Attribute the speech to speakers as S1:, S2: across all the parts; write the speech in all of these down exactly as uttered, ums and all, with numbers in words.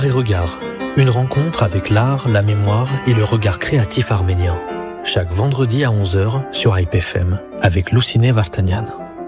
S1: Art et regard, une rencontre avec l'art, la mémoire et le regard créatif arménien. Chaque vendredi à onze heures sur I P F M avec Lousiné Vartanian.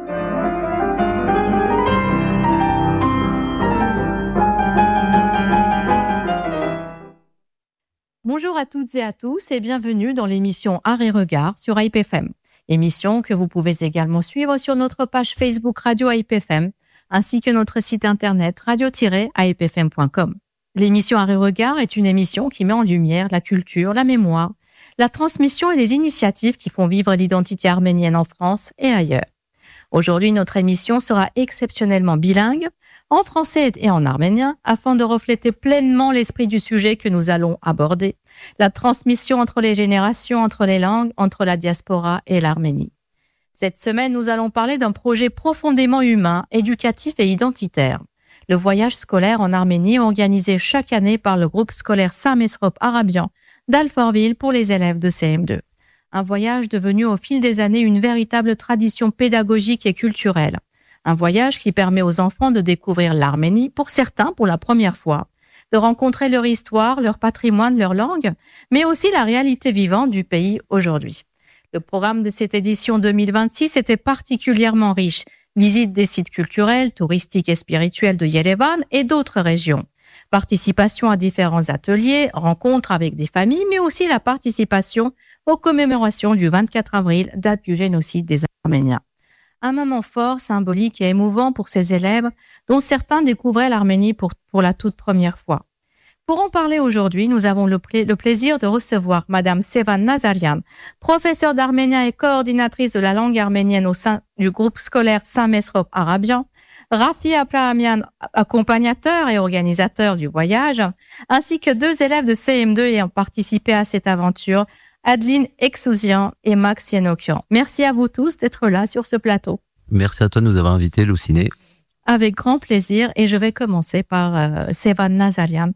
S2: Bonjour à toutes et à tous et bienvenue dans l'émission Art et regard sur I P F M. Émission que vous pouvez également suivre sur notre page Facebook Radio I P F M ainsi que notre site internet radio tiret I P F M point com. L'émission Art et regard est une émission qui met en lumière la culture, la mémoire, la transmission et les initiatives qui font vivre l'identité arménienne en France et ailleurs. Aujourd'hui, notre émission sera exceptionnellement bilingue, en français et en arménien, afin de refléter pleinement l'esprit du sujet que nous allons aborder, la transmission entre les générations, entre les langues, entre la diaspora et l'Arménie. Cette semaine, nous allons parler d'un projet profondément humain, éducatif et identitaire. Le voyage scolaire en Arménie organisé chaque année par le groupe scolaire Saint-Mesrop Arabian d'Alfortville pour les élèves de C M deux. Un voyage devenu au fil des années une véritable tradition pédagogique et culturelle. Un voyage qui permet aux enfants de découvrir l'Arménie, pour certains pour la première fois, de rencontrer leur histoire, leur patrimoine, leur langue, mais aussi la réalité vivante du pays aujourd'hui. Le programme de cette édition deux mille vingt-six était particulièrement riche. Visite des sites culturels, touristiques et spirituels de Yerevan et d'autres régions. Participation à différents ateliers, rencontres avec des familles, mais aussi la participation aux commémorations du vingt-quatre avril, date du génocide des Arméniens. Un moment fort, symbolique et émouvant pour ces élèves, dont certains découvraient l'Arménie pour, pour la toute première fois. Pour en parler aujourd'hui, nous avons le, pla- le plaisir de recevoir Madame Sevan Nazarian, professeure d'arménien et coordinatrice de la langue arménienne au sein du groupe scolaire Saint-Mesrop Arabian, Rafi Abrahamian, accompagnateur et organisateur du voyage, ainsi que deux élèves de C M deux ayant participé à cette aventure, Adeline Exouzian et Max Yenokian. Merci à vous tous d'être là sur ce plateau.
S3: Merci à toi de nous avoir invités, Lousiné.
S2: Avec grand plaisir, et je vais commencer par euh, Sevan Nazarian.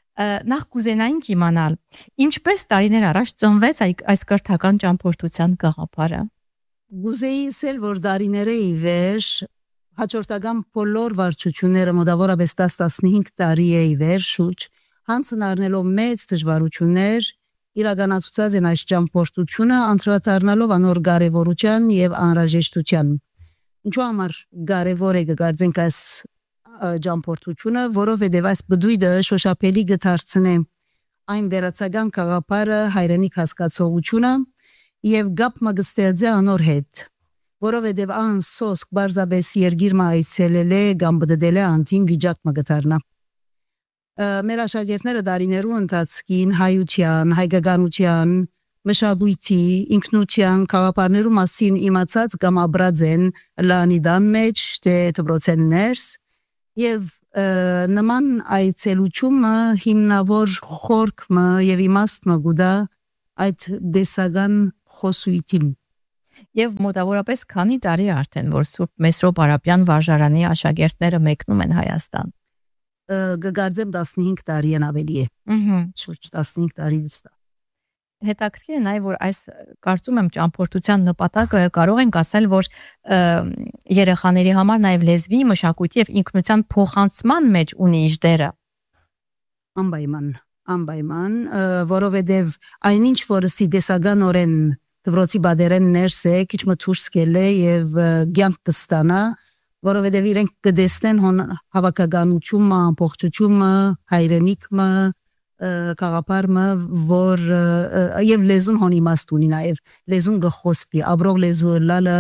S2: Նախ կուզենայինք իմանալ, ինչպես տարիներ առաջ ծնվեց այս կրթական ճամփորդության գաղափարը։
S4: Գուզեի ասել, որ տարիները ի վեր հաջորդական բոլոր վարչությունները մոտավորապես դես տասնհինգ տարի է ի վեր շուտ հանցն առնելով մեծ դժվարություններ իրականացուցած են այս ճամփորդությունը անդրադառնալով անոր կարևորության եւ անհրաժեշտության։ Ինչու համար կարևոր է գարձենք այս ճամփորդությունը, որովհետև այս բդույթը շոշափելի կդարձնե այն վերացական գաղափարը հայրենիք հասկացողությունը եւ գապ մգստեձե անոր հետ, որովհետև ան սոսկ բարձաբես երգիր մայցելել է կամ բդդել է անտին վիճակ մգտարնա։ Մեր աշակերտները դարիներու ընթացքին հայության, հայկականության, մշակույթի, ինքնության գաղափարներու մասին իմացած կամ ապրած են լանիդան մեջ թե դպրոցներս Եվ նման այցելությունը հիմնավոր խորքը եւ իմաստը գուտա այդ դեսական խոսույթին։
S2: Եվ մոտավորապես քանի տարի արդեն որ Սուրբ Մեսրոպ Արաբյան վարժարանի աշակերտները մեկնում են Հայաստան։
S4: Գկարձեմ տասնհինգ տարի են ավելի է։ Ահա, շուրջ տասնհինգ տարի վստահ։
S2: Հետաքրքիր է նաև որ այս կարծում եմ ճամփորդության նպատակը կարող ենք ասել որ երեխաների համար նաև լեզվի, մշակույթի եւ ինքնության փոխանցման մեջ ունի իր դերը։
S4: Անպայման, անպայման, որովհետեւ այնինչ որ սիդեսական օրեն դպրոցի բادرեն ներս է, քիչ մը դուրս գել է եւ ցանկ կստանա, որովհետեւ իրենք կդեսնեն հավաքականությունը, ամբողջությունը, հայրենիքը Կաղապարմը, որ և լեզուն հոն իմաստ ունի նաև, լեզուն գխոսպի, աբրող լեզու լալը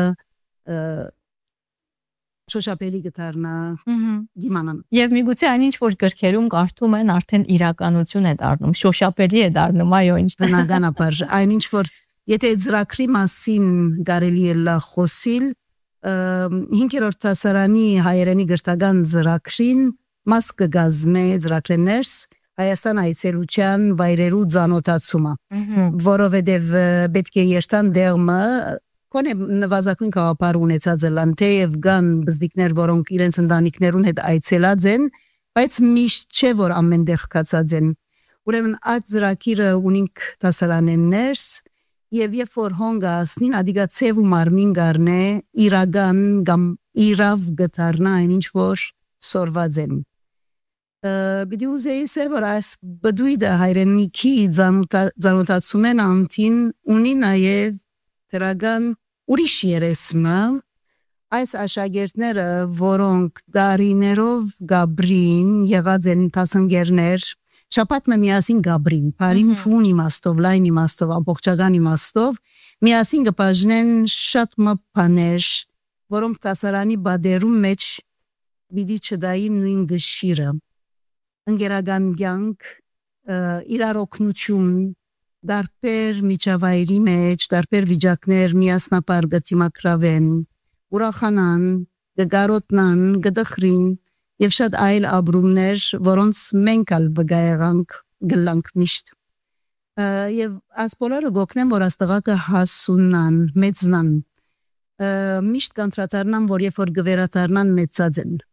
S4: շոշապելի գտարնա գիմանան։
S2: Եվ միգուցե այն ինչ որ գրքերում կարդում են արդեն իրականություն է դառնում, շոշապելի է դառնում, այո ինչ։
S4: Բնականաբար, այն ինչ որ եթե ծրագրի մասին կարելի է լա խոսիլ, հինգերորդ դասարանի հայերենի գրթական ծրագրին մաս կգազմե ծրագրերս Հայաստան այցելության վայրերու ծանոթացումը, որովհետև պետք է երթան դեղմը, կոնե նվազագույն գաղափար ունեցած են, թեև կան բզդիկներ, որոնք իրենց ընտանիքներուն հետ այցելած են, բայց միշտ չէ, որ ամեն տեղ կացած են։ Ուրեմն այդ ծրագիրը ունենք դասարաններս, եւ երբ որ հոնգա ասնին, ադիգա ցև ու մարմին գարնե, իրական կամ իրավ գտարնա այն ինչ որ սորված են։ Բիդի ուզեի սեր, որ այս բդույդը հայրենիքի ծանոթացում են անտին ունի նաև դրական ուրիշ երեսմը, այս աշակերտները, որոնք դարիներով գաբրին, եղած են տասնգերներ, շապատ մը միասին գաբրին, բարին ֆուն իմաստով, լայն իմաստով, ամբողջական իմաստով, միասին գպաժնեն շատ մը պաներ, որոնք տասարանի բադերում մեջ բիդի չդային նույն գշիրը. ընկերական կյանք, իրար օգնություն, դարբեր միջավայրի մեջ, դարբեր վիճակներ միասնապար գծիմակրավեն, ուրախանան, գգարոտնան, գդխրին եւ շատ այլ ապրումներ, որոնց մենք ալ բգայեղանք գլանք միշտ։ Եվ այս բոլորը գոքնեն, որ աստղակը հասունան, մեծնան, միշտ կանտրատարնան, որ երբ որ գվերատարնան մեծած են։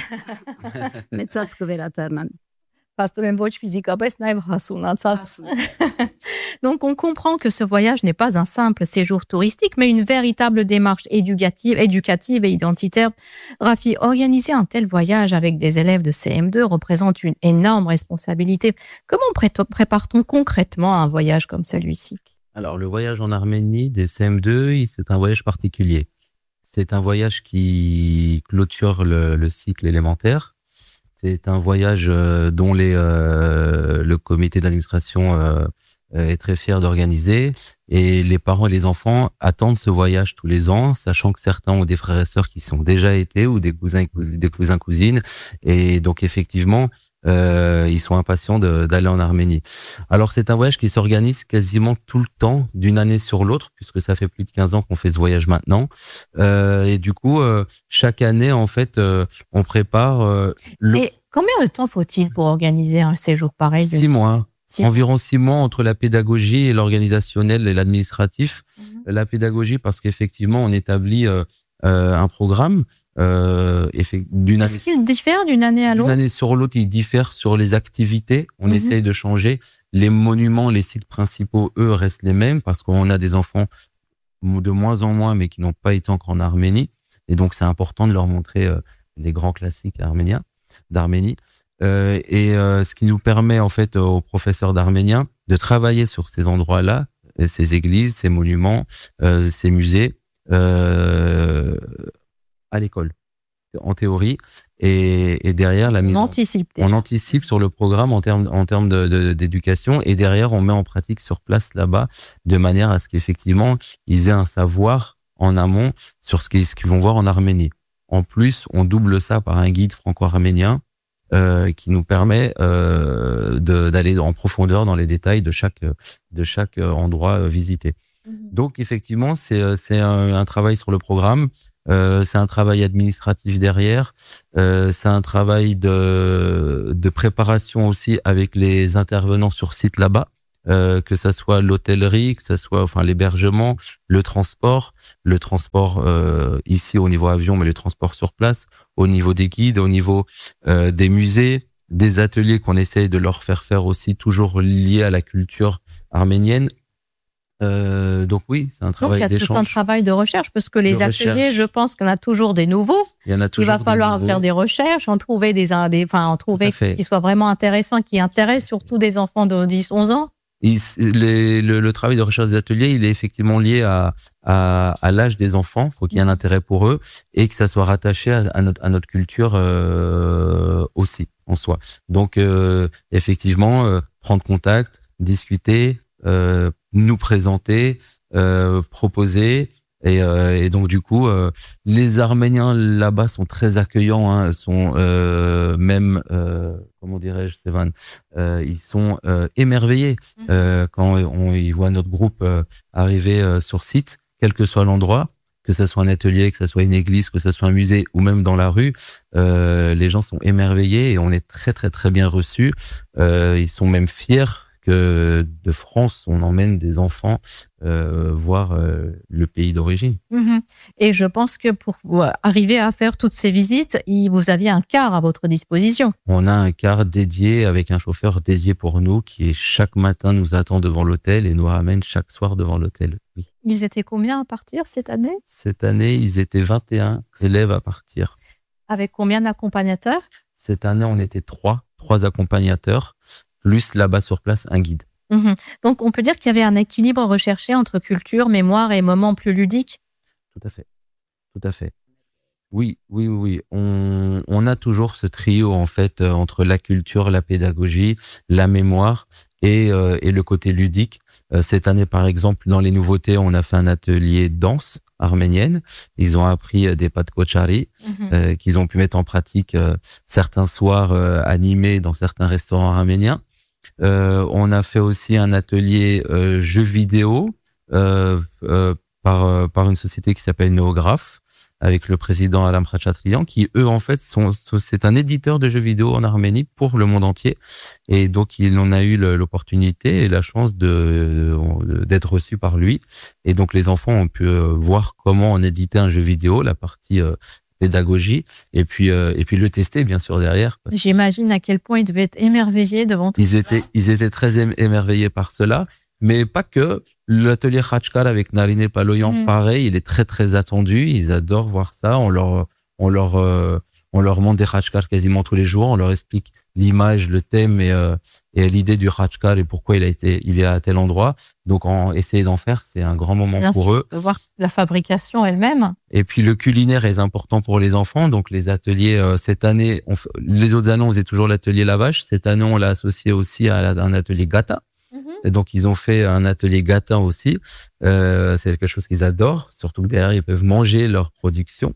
S4: Մեծած գվերատարնան։
S2: Pastorem Boch physiquement, naïv hassounatsa. Donc, on comprend que ce voyage n'est pas un simple séjour touristique, mais une véritable démarche éducative, éducative et identitaire. Rafi, organiser un tel voyage avec des élèves de C M deux représente une énorme responsabilité. Comment pré- prépare-t-on concrètement un voyage comme celui-ci?
S3: Alors, le voyage en Arménie des C M deux, c'est un voyage particulier. C'est un voyage qui clôture le, le cycle élémentaire. C'est un voyage dont les, euh, le comité d'administration euh, est très fier d'organiser, et les parents et les enfants attendent ce voyage tous les ans, sachant que certains ont des frères et sœurs qui sont déjà été, ou des cousins et cousines, des cousins cousines, et donc effectivement euh, ils sont impatients de, d'aller en Arménie. Alors c'est un voyage qui s'organise quasiment tout le temps, d'une année sur l'autre, puisque ça fait plus de quinze ans qu'on fait ce voyage maintenant, euh, et du coup euh, chaque année en fait euh, on prépare euh, le...
S2: Et combien de temps faut-il pour organiser un séjour pareil?
S3: Six mois. Six Environ mois. six mois entre la pédagogie et l'organisationnel et l'administratif. Mm-hmm. La pédagogie parce qu'effectivement on établit euh, euh, un programme euh, effect- d'une année.
S2: Est-ce qu'il diffère d'une année à l'autre?
S3: D'une année sur l'autre, il diffère sur les activités. On mm-hmm. essaye de changer. Les monuments, les sites principaux, eux, restent les mêmes parce qu'on a des enfants de moins en moins, mais qui n'ont pas été encore en Arménie. Et donc c'est important de leur montrer euh, les grands classiques arméniens. d'Arménie euh, et euh, ce qui nous permet en fait aux professeurs d'arménien de travailler sur ces endroits-là, ces églises, ces monuments, euh, ces musées euh, à l'école en théorie, et, et derrière la mise
S2: on anticipe
S3: on anticipe sur le programme en termes en termes de, de, d'éducation, et derrière on met en pratique sur place là-bas de manière à ce qu'effectivement ils aient un savoir en amont sur ce qu'ils, ce qu'ils vont voir en Arménie. En plus, on double ça par un guide franco-arménien euh, qui nous permet euh, de, d'aller en profondeur dans les détails de chaque de chaque endroit visité. Donc effectivement, c'est c'est un, un travail sur le programme, euh, c'est un travail administratif derrière, euh, c'est un travail de de préparation aussi avec les intervenants sur site là-bas. Euh, que ça soit l'hôtellerie, que ça soit enfin l'hébergement, le transport, le transport euh, ici au niveau avion, mais le transport sur place, au niveau des guides, au niveau euh, des musées, des ateliers qu'on essaye de leur faire faire aussi, toujours liés à la culture arménienne. Euh, donc oui, c'est un travail d'échange.
S2: Donc il y a tout un travail de recherche, parce que les
S3: de
S2: ateliers,
S3: recherche.
S2: Je pense qu'il y en a toujours des nouveaux.
S3: Il y en a toujours.
S2: Il va falloir
S3: des
S2: faire des recherches, en trouver des, des enfin en trouver qui soient vraiment intéressants, qui intéressent surtout des enfants de dix onze ans.
S3: Il, les, le, le travail de recherche des ateliers, il est effectivement lié à, à, à l'âge des enfants. Il faut qu'il y ait un intérêt pour eux et que ça soit rattaché à, à, notre, à notre culture euh, aussi en soi. Donc euh, effectivement, euh, prendre contact, discuter, euh, nous présenter, euh, proposer. Et, euh, et donc du coup, euh, les Arméniens là-bas sont très accueillants, hein, sont euh, même, euh, comment dirais-je, Sévan, euh, ils sont euh, émerveillés euh, quand on, ils voient notre groupe euh, arriver euh, sur site, quel que soit l'endroit, que ce soit un atelier, que ce soit une église, que ce soit un musée ou même dans la rue, euh, les gens sont émerveillés et on est très très très bien reçus. Euh, ils sont même fiers que de France, on emmène des enfants euh, voir euh, le pays d'origine.
S2: Mmh. Et je pense que pour arriver à faire toutes ces visites, vous aviez un car à votre disposition.
S3: On a un car dédié avec un chauffeur dédié pour nous qui chaque matin nous attend devant l'hôtel et nous ramène chaque soir devant l'hôtel. Oui.
S2: Ils étaient combien à partir cette année?
S3: Cette année, ils étaient vingt et un élèves à partir.
S2: Avec combien d'accompagnateurs?
S3: Cette année, on était trois. trois accompagnateurs, plus là-bas sur place, un guide.
S2: Mmh. Donc, on peut dire qu'il y avait un équilibre recherché entre culture, mémoire et moments plus ludiques.
S3: Tout à fait. Tout à fait. Oui, oui, oui. On, on a toujours ce trio, en fait, euh, entre la culture, la pédagogie, la mémoire et, euh, et le côté ludique. Euh, cette année, par exemple, dans les nouveautés, on a fait un atelier danse arménienne. Ils ont appris euh, des pas de kochari, mmh. euh, qu'ils ont pu mettre en pratique euh, certains soirs euh, animés dans certains restaurants arméniens. Euh, on a fait aussi un atelier euh, jeux vidéo euh, euh, par, euh, par une société qui s'appelle Néographe, avec le président Alam Khachatrian, qui eux en fait sont, c'est un éditeur de jeux vidéo en Arménie pour le monde entier, et donc il en a eu l'opportunité et la chance de d'être reçu par lui, et donc les enfants ont pu voir comment on éditait un jeu vidéo, la partie euh, pédagogie, et puis euh, et puis le tester bien sûr derrière.
S2: J'imagine à quel point ils devaient être émerveillés devant tout
S3: ils
S2: ça.
S3: étaient ils étaient très émerveillés par cela. Mais pas que. L'atelier Khachkar avec Narine Paloyan, mmh. pareil, il est très très attendu. Ils adorent voir ça. On leur on leur euh, on leur montre des Khachkar quasiment tous les jours. On leur explique l'image, le thème et euh, et l'idée du Khachkar et pourquoi il a été il est à tel endroit. Donc en essayer d'en faire, c'est un grand moment
S2: Bien
S3: pour
S2: sûr,
S3: eux.
S2: De voir la fabrication elle-même.
S3: Et puis le culinaire est important pour les enfants. Donc les ateliers euh, cette année, on, les autres années on faisait toujours l'atelier lavage. Cette année on l'a associé aussi à un atelier gata. Et donc, ils ont fait un atelier gâteau aussi. Euh, c'est quelque chose qu'ils adorent, surtout que derrière, ils peuvent manger leur production.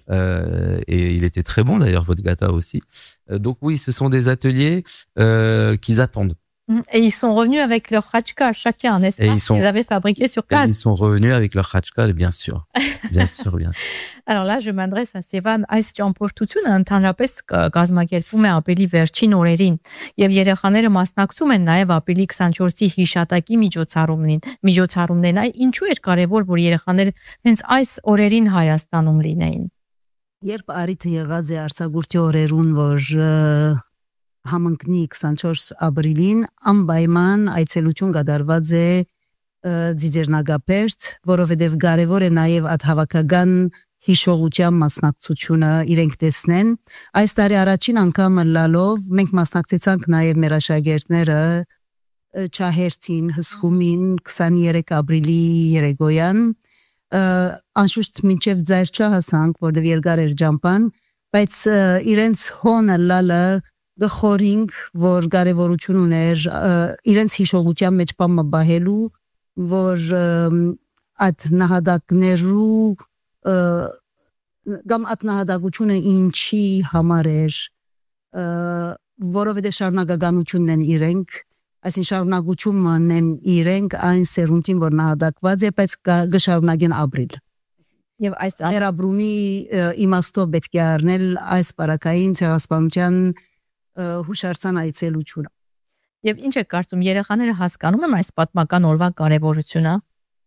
S3: Euh, et il était très bon, d'ailleurs, votre gâteau aussi. Euh, donc, oui, ce sont des ateliers euh, qu'ils attendent.
S2: Et ils sont revenus avec leur khachkar chacun, n'est-ce pas? Ils sont... Ils avaient fabriqué sur place.
S3: Et ils sont revenus avec leur khachkar, bien sûr. Bien sûr, bien sûr.
S2: Alors là, je m'adresse à Sevan. Այս ճամփորդությունը ընդհանրապես կազմակերպվում է ապրիլի վերջին օրերին, եւ երեխաները մասնակցում են նաեւ ապրիլի քսանչորսի հիշատակի միջոցառումին։ Միջոցառումներն այ ինչու էր կարեւոր, որ երեխաները հենց այս օրերին Հայաստանում լինեին։
S4: Երբ արիթը եղած է արձակուրդի օրերուն, որ համընկնի քսանչորս ապրիլին, անպայման այցելություն կատարված է Ձիձեռնագապերտ, որովհետև կարևոր է նաև այդ հավաքական հիշողության մասնակցությունը իրենք տեսնեն։ Այս տարի առաջին անգամ լալով մենք մասնակցեցանք նաև մեր աշակերտները Չահերթին, Հսխումին, քսաներեք ապրիլի երեկոյան, անշուշտ մինչև ձայր չհասանք, որտեղ երկար էր ճամփան, բայց իրենց հոնը լալը գխորինք, որ կարևորություն ուներ իրենց հիշողության մեջ բամը բահելու, որ այդ նահատակներու կամ այդ նահատակությունը ինչի համար էր, որովհետև շարունակականությունն են իրենք, այսին շարունակությունն են իրենք այն սերունդին, որ նահատակված է, բայց կշարունակեն ապրիլ։ Եվ այս հերաբրումի իմաստով պետք է առնել այս բարակային ցեղասպանության հուշարձան այցելությունը։
S2: Եվ ինչ է կարծում, երեխաները հասկանում են այս պատմական օրվա կարևորությունը։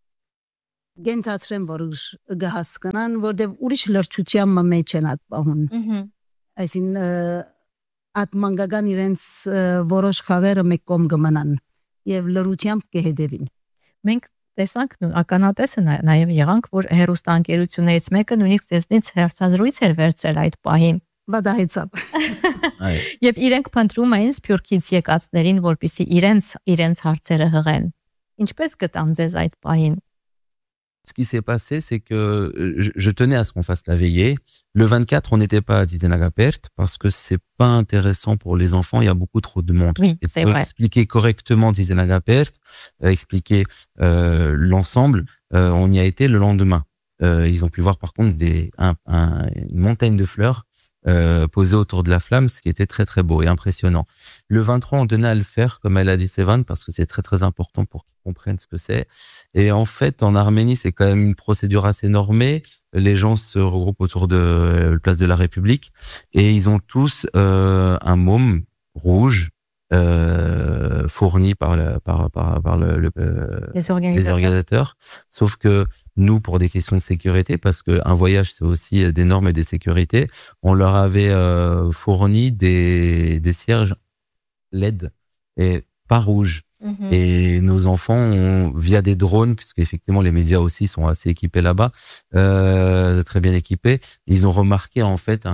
S4: Գենթացրեմ, որ կհասկանան, որտեղ ուրիշ լրջության մեջ են այդ պահուն։ Այսին այդ մանկական իրենց որոշ խաղերը մեկ կողմ կմնան եւ լրությամբ կհետևին։
S2: Մենք տեսանք ականատեսը նաեւ եղանք, որ հերոստանգերություններից մեկը նույնիսկ ցեսնից հերցազրույց էր վերցրել այդ պահին։
S4: Բադահեցավ։
S2: Եվ իրենք փնտրում էին Սփյուռքից եկածներին, որպեսզի իրենց իրենց հարցերը հղեն։ Ինչպես գտան ձեզ այդ պահին?
S3: Ce qui s'est passé, c'est que je, je tenais à ce qu'on fasse la veillée. Le vingt-quatre, on n'était pas à Dzizenagapert parce que c'est pas intéressant pour les enfants. Il y a beaucoup trop de monde.
S2: Oui, c'est vrai.
S3: Expliquer correctement Dzizenagapert, euh, expliquer euh, l'ensemble. Euh, on y a été le lendemain. Euh, ils ont pu voir par contre des un, un, une montagne de fleurs euh, posées autour de la flamme, ce qui était très très beau et impressionnant. Le vingt-trois, on tenait à le faire, comme elle a dit Sevan, parce que c'est très très important pour qu'ils comprennent ce que c'est. Et en fait, en Arménie, c'est quand même une procédure assez normée. Les gens se regroupent autour de la place de la République et ils ont tous euh, un môme rouge euh, fourni par le, par par par le, le euh,
S2: les, organisateurs.
S3: les organisateurs. Sauf que nous, pour des questions de sécurité, parce que un voyage c'est aussi des normes et des sécurités, on leur avait euh, fourni des des cierges L E D et pas rouge. Mmh. Et nos enfants ont, via des drones, puisque effectivement les médias aussi sont assez équipés là-bas, euh, très bien équipés, ils ont remarqué en fait un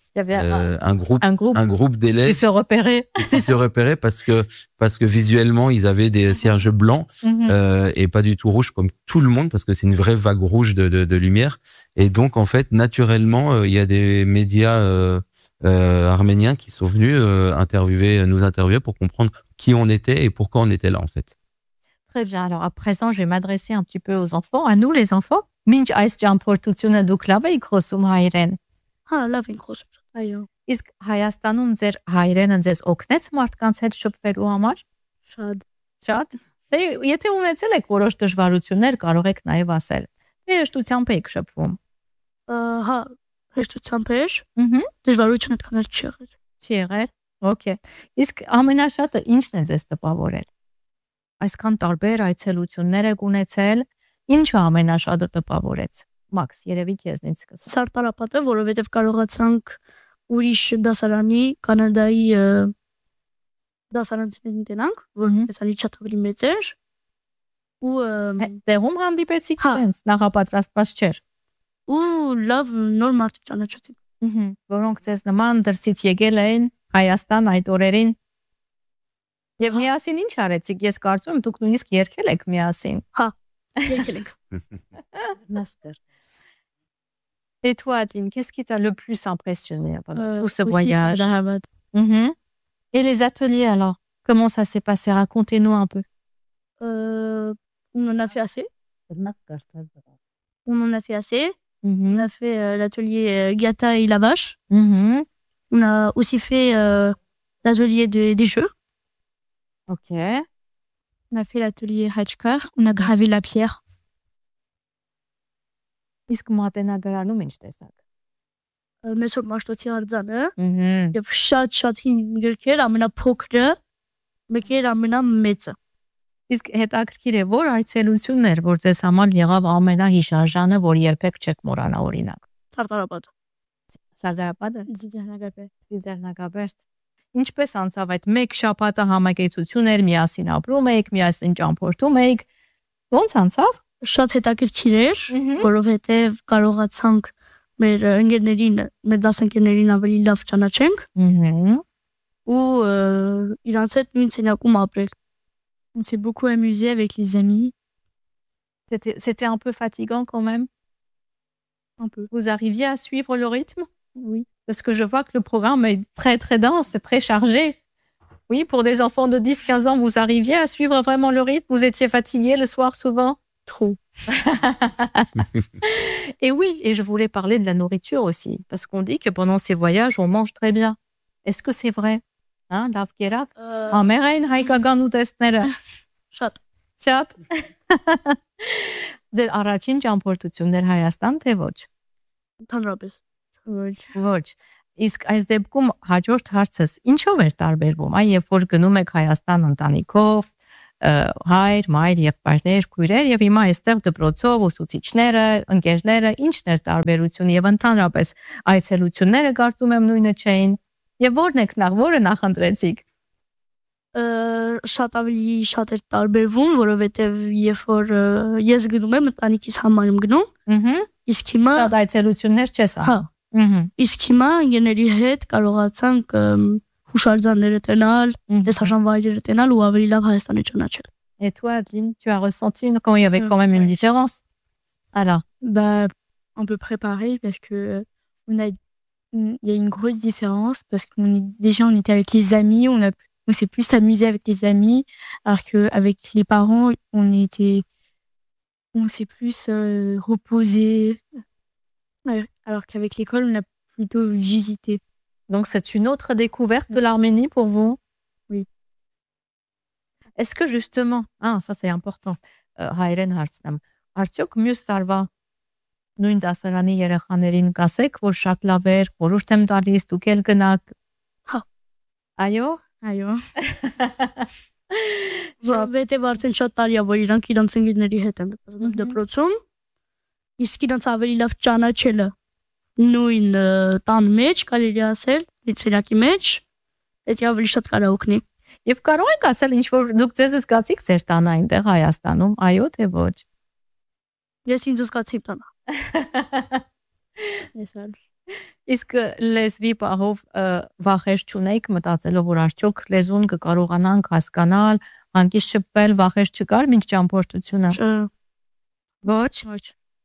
S2: Il y avait
S3: euh, un groupe,
S2: un groupe,
S3: un groupe d'élèves
S2: qui se repéraient.
S3: qui se repéraient parce que parce que visuellement ils avaient des cierges blancs
S2: Mhm.
S3: euh, et pas du tout rouges comme tout le monde parce que c'est une vraie vague rouge de de, de lumière et donc en fait naturellement euh, il y a des médias euh, euh, arméniens qui sont venus euh, interviewer nous interviewer pour comprendre qui on était et pourquoi on était là en fait.
S2: Très bien. Alors à présent, je vais m'adresser un petit peu aux enfants, à nous les enfants. Մինչ այս ճամփորդությունը դուք լավ եք խոսում հայերեն։
S5: Հա, լավ ենք խոսում։ Այո,
S2: Իսկ Հայաստանում ձեր հայերենը ձեզ օգնեց մարդկանց հետ շփվելու համար։
S5: շատ։
S2: Շատ։ Դե եթե ունեցել եք որոշ դժվարություններ, կարող եք նաև ասել։ Դե հեշտությամբ եք շփվում։
S5: Ա, Հա, հեշտությամբ էր,
S2: Ահա։
S5: դժվարություն այդքան էլ չի եղել։
S2: Չի եղել։ Okay։ Իսկ ամենաշատը ի՞նչն է ձեզ տպավորել։ Այսքան տարբեր այցելություններ եք ունեցել, ինչը ամենաշատը տպավորեց։ Մաքս, երևի քեզնից սկսեմ։
S5: Սարտարապատը, որովհետև կարողացանք ուրիշ դասարանի Կանադայի ը, դասարանցիներին տենանք, որ
S2: Ահա։
S5: հեսանի շատ ավելի մեծ էր ու ը,
S2: Տեղում հանդիպեցիք
S5: Հա։
S2: տենց, նախապատրաստված չէր։
S5: ու լավ նոր մարդիկ ճանաչեցինք։
S2: Ահա։ Որոնք ձեզ նման դրսից եկել էին Հայաստան այդ օրերին։ Եվ միասին ինչ արեցիք։ Ես կարծում եմ դուք նույնիսկ երգել եք միասին։
S5: Եկել ենք։
S4: Master.
S2: Et toi, Adeline, qu'est-ce qui t'a le plus impressionné pendant
S5: Euh,
S2: tout ce
S5: aussi,
S2: voyage?
S5: Sadarabat.
S2: Mhm. Et les ateliers alors? Comment ça s'est passé? Racontez-nous un peu.
S5: Euh, on en a fait assez.
S4: Դեռնակ կարծալ։
S5: On en a fait assez. On
S2: Mhm.
S5: a fait euh, l'atelier euh, Gata et la vache.
S2: Mhm.
S5: On a aussi fait euh, l'atelier de- des jeux.
S2: Ok.
S5: On a fait l'atelier Hatchkar. On a gravé la pierre.
S2: Իսկ մատենագրանում ինչ տեսակ?
S5: Euh, Մեծ որ մաշտոցի արձանը
S2: Mhm.
S5: եւ շատ շատ հին գրքեր, ամենափոքրը, մեկը էր ամենամեծը։
S2: Իսկ հետաքրքիր է, որ այցելությունն էր, որ ձեզ համար եղավ ամենահիշարժանը, որ երբեք չեք մոռանա օրինակ։
S5: Տարտարապատ։
S2: Սարդարապատը,
S5: Ձիձանագապե։
S2: Ձիձեռնագաբերդ։ Ինչպես անցավ այդ մեկ շաբաթը համակեցություն էր, միասին ապրում եք, միասին ճամփորդում եք։ Ոնց անցավ?
S5: Շատ հետաքրքիր էր, որովհետեւ կարողացանք մեր ը, ընկերներին, մեր դասընկերներին ավելի լավ ճանաչենք
S2: Mhm.
S5: ու ը, իրանց հետ նույն սենյակում ապրել։
S6: On s'est beaucoup amusé avec les amis.
S2: C'était, c'était un peu fatigant quand même.
S5: Un peu.
S2: Vous arriviez à suivre le rythme?
S5: Oui.
S2: Parce que je vois que le programme est très très dense, c'est très chargé. Oui, pour des enfants de dix quinze ans, vous arriviez à suivre vraiment le rythme? Vous étiez fatigué le soir souvent?
S5: Trop.
S2: Et oui, et je voulais parler de la nourriture aussi, parce qu'on dit que pendant ces voyages, on mange très bien. Est-ce que c'est vrai? Hein, լավ կերակ։
S5: Ը,
S2: Ամերային հայկական ուտեստները։
S5: Շատ։
S2: Շատ։ Ձեր առաջին ճամփորդություններ Հայաստան թե ոչ?
S5: Ընդհանրապես։
S6: Ոչ.
S2: Ոչ։ Իսկ այս դեպքում հաջորդ հարցս ինչով էր տարբերվում, այ երբ որ գնում եք Հայաստան ընտանիքով, ը, հայր, մայր եւ պարտեր, քույրեր եւ հիմա այստեղ դպրոցով ուսուցիչները, ընկերները, ինչն էր տարբերությունը եւ ընդհանրապես այցելությունները կարծում եմ նույնը չէին։ Եվ ո՞րն եք նախ, որը նախընտրեցիք։
S5: Ը, Շատ ավելի շատ էր տարբերվում, որովհետեւ երբ որ ը, ես գնում եմ ընտանիքիս համար եմ գնում,
S2: Ահա։
S5: իսկ հիմա
S2: Շատ այցելություններ չես
S5: հա,
S2: անում։ Ահա։
S5: իսկ հիմա ընկերների հետ կարողացանք ըմ, հուշարձանները տենալ, տեսարժան վայրերը տենալ ու ավելի լավ Հայաստանը ճանաչել։
S2: Et toi, Adeline, tu as ressenti une... quand il y avait quand même une différence? Alors,
S6: Bah, un peu préparé parce que on a, il y a une grosse différence parce qu'on est déjà on était avec les amis, on a, on s'est plus amusé avec les amis, alors que avec les parents on était, on s'est plus euh, reposé, Ouais, alors qu'avec l'école on a plutôt visité.
S2: donc c'est une autre découverte de l'Arménie pour vous?
S6: Oui.
S2: Est-ce que justement, ah, ça c'est important, հայերեն հարցնեմ, արդյոք մյուս տարվա նույն դասարանի երեխաներին կասեք, որ շատ լավ էր, որոշ եմ տալիս, դուք էլ գնաք։
S5: Հա։
S2: Այո։
S6: Այո։
S5: Որովհետեւ արդեն շատ տարի է, որ իրանք իրանց ընկերների հետ են մտածում դպրոցում, իսկ իրանց ավելի լավ ճանաչելը նույն ը, տան մեջ, կարելի է ասել, լիցեյակի մեջ, դա ավելի շատ կարող օգնի։
S2: Եվ կարող եք ասել ինչ որ դուք ձեզ զգացիք ձեր տանը այնտեղ Հայաստանում, այո թե ոչ։
S5: Ես ինձ զգացի տանը։
S6: C'est ça.
S2: Իսկ լեզվի պահով վախեր չունեիք մտածելով, որ արդյոք լեզուն կկարողանանք հասկանալ, հանկիստ շփվել, վախեր չկար մինչ ճամփորդությունը։ Ոչ,
S5: ոչ։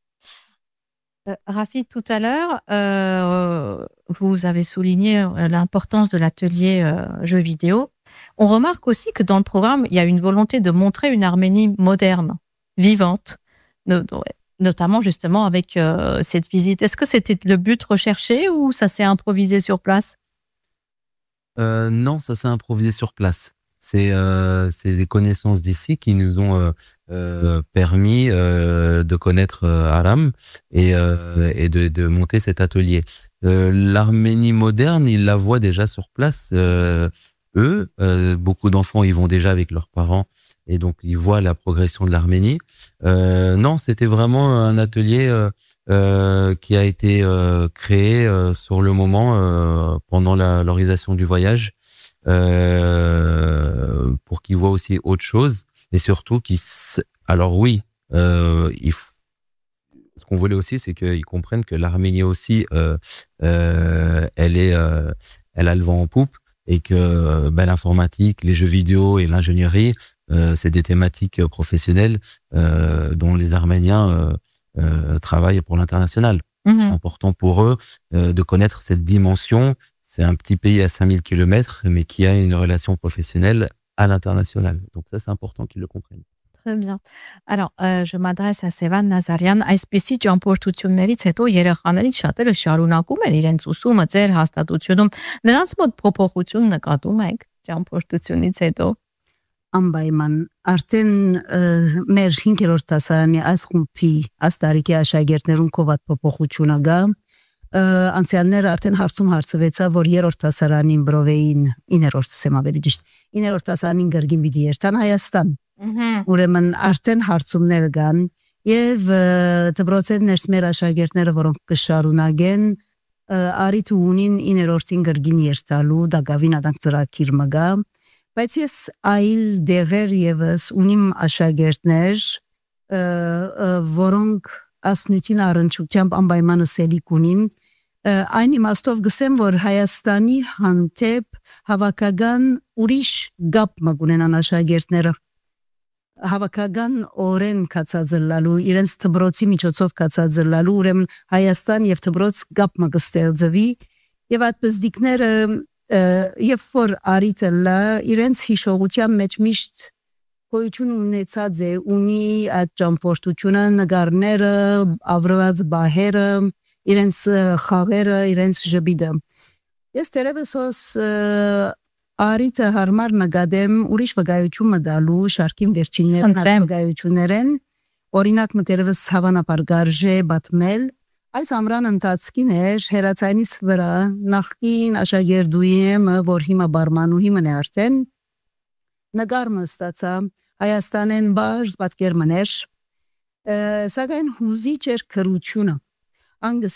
S2: Rafi, tout à l'heure, euh, vous avez souligné l'importance de l'atelier euh, jeux vidéo. On remarque aussi que dans le programme, il y a une volonté de montrer une Arménie moderne, vivante, notamment justement avec euh, cette visite. Est-ce que c'était le but recherché ou ça s'est improvisé sur place?
S3: euh, Non, ça s'est improvisé sur place. C'est euh, c'est des connaissances d'ici qui nous ont euh, euh, permis euh, de connaître euh, Aram et, euh, et de, de monter cet atelier. Euh, L'Arménie moderne, ils la voient déjà sur place. Euh, eux, euh, beaucoup d'enfants y vont déjà avec leurs parents et donc ils voient la progression de l'Arménie. Euh, non, c'était vraiment un atelier euh, euh, qui a été euh, créé euh, sur le moment euh, pendant la, l'organisation du voyage. Euh, pour qu'ils voient aussi autre chose et surtout qu'ils alors oui euh, il f... ce qu'on voulait aussi c'est qu'ils comprennent que l'Arménie aussi euh, euh, elle est euh, elle a le vent en poupe et que ben, l'informatique, les jeux vidéo et l'ingénierie euh, c'est des thématiques professionnelles euh, dont les Arméniens euh, euh, travaillent pour l'international. Mmh. C'est important pour eux euh, de connaître cette dimension. C'est un petit pays à cinq mille kilomètres, mais qui a une relation professionnelle à l'international. Donc ça, c'est important qu'ils le comprennent.
S2: Très bien. Alors, euh, je m'adresse à Sevan Nazarian. Այսպիսի ճամփորդություններից հետո երեխաներից շատերը շարունակում են իրենց ուսումը ձեր հաստատությունում։ Նրանց մոտ փոփոխություն նկատում եք ճամփորդությունից հետո։
S4: Անպայման արդեն մեր հինգերորդ դասարանի այս խումբի այս տարիքի աշակերտներուն կողմած փոփոխությունը գա։ Անցյալները արդեն հարցում հարցվեցա, որ երրորդ դասարանին բրովեին իններորդ սեմ ավելի ճիշտ իններորդ դասարանին գրգին պիտի երթան Հայաստան։ Ուրեմն արդեն հարցումներ կան եւ դպրոցներս մեր աշակերտները, որոնք կշարունակեն արիթ ունին իններորդին գրգին երթալու դակավին ադանք ծրագիր մգա, բայց ես այլ դեղեր եւս ունիմ աշակերտներ, որոնք ասնույթին առնչությամբ անպայման սելիք ունիմ, այն իմաստով գսեմ, որ Հայաստանի հանդեպ հավաքական ուրիշ գապ մգունենան աշակերտները, հավաքական օրեն կացածլալու, իրենց դպրոցի միջոցով կացածլալու, ուրեմն Հայաստան եւ դպրոց գապ մգստեղծվի եւ այդպես դիկները եւ որ արիտը լա իրենց հիշողության մեջ միշտ գոյություն ունեցած է, ունի այդ ճամփորդությունը, նկարները, ավրված բահերը, իրենց խաղերը, իրենց ժպիտը։ Ես դերևս արիտը հարմար նկատեմ ուրիշ վկայություն մտալու շարքին վերջիններն վկայություններեն, օրինակ մտերևս հավանաբար գարժե պատմել, այս ամռան ընթացքին էր հերացանից վրա նախկին աշակերտուհիմ, որ հիմա բարմանուհի մն է արդեն, նկարը ստացա Հայաստանեն բարձ պատկերներ, սակայն հուզիչ էր քրությունը, անգս